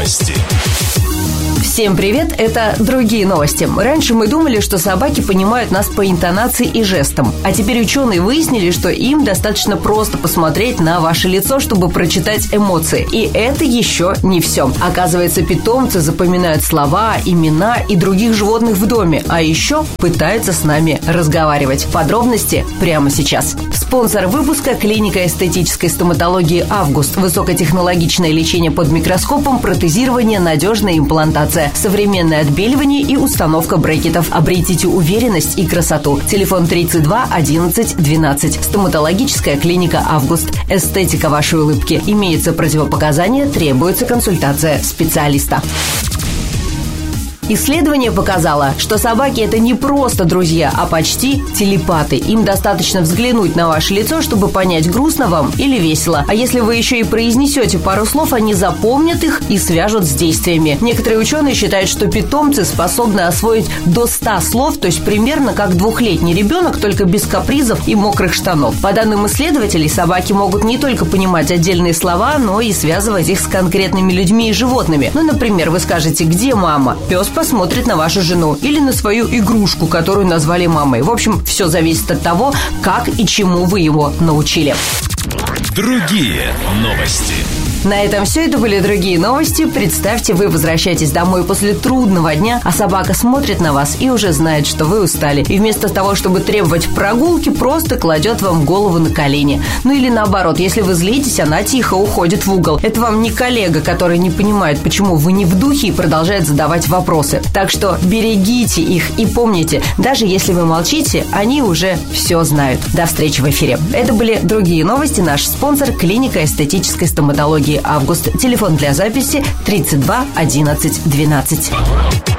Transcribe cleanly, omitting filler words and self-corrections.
новости. Всем привет, это «Другие новости». Раньше мы думали, что собаки понимают нас по интонации и жестам. А теперь ученые выяснили, что им достаточно просто посмотреть на ваше лицо, чтобы прочитать эмоции. И это еще не все. Оказывается, питомцы запоминают слова, имена и других животных в доме, а еще пытаются с нами разговаривать. Подробности прямо сейчас. Спонсор выпуска – клиника эстетической стоматологии «Август». Высокотехнологичное лечение под микроскопом, протезирование, надежная имплантация, современное отбеливание и установка брекетов. Обретите уверенность и красоту. Телефон 32 11 12. Стоматологическая клиника «Август». Эстетика вашей улыбки. Имеются противопоказания, требуется консультация специалиста. Исследование показало, что собаки – это не просто друзья, а почти телепаты. Им достаточно взглянуть на ваше лицо, чтобы понять, грустно вам или весело. А если вы еще и произнесете пару слов, они запомнят их и свяжут с действиями. Некоторые ученые считают, что питомцы способны освоить до 100 слов, то есть примерно как 2-летний ребенок, только без капризов и мокрых штанов. По данным исследователей, собаки могут не только понимать отдельные слова, но и связывать их с конкретными людьми и животными. Ну, например, вы скажете «Где мама?». Пес посмотрит на вашу жену или на свою игрушку, которую назвали мамой. В общем, все зависит от того, как и чему вы его научили. Другие новости. На этом все. Это были другие новости. Представьте, вы возвращаетесь домой после трудного дня, а собака смотрит на вас и уже знает, что вы устали. И вместо того, чтобы требовать прогулки, просто кладет вам голову на колени. Ну или наоборот, если вы злитесь, она тихо уходит в угол. Это вам не коллега, который не понимает, почему вы не в духе и продолжает задавать вопросы. Так что берегите их и помните, даже если вы молчите, они уже все знают. До встречи в эфире. Это были другие новости. Наш спонсор – клиника эстетической стоматологии «Август». Телефон для записи 32 11 12.